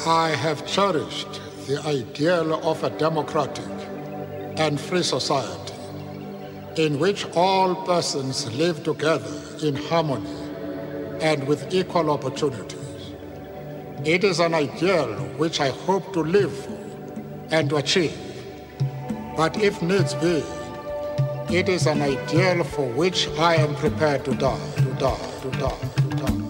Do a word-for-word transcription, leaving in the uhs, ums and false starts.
I have cherished the ideal of a democratic and free society in which all persons live together in harmony and with equal opportunities. It is an ideal which I hope to live for and to achieve. But if needs be, it is an ideal for which I am prepared to die, to die, to die, to die.